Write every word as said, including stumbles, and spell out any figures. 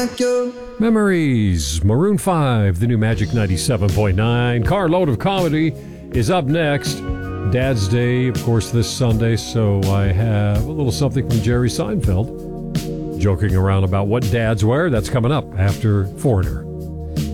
like you. Memories, Maroon five, the new Magic ninety-seven point nine. Carload of Comedy is up next. Dad's Day, of course, this Sunday, so I have a little something from Jerry Seinfeld joking around about what dads wear. That's coming up after Foreigner.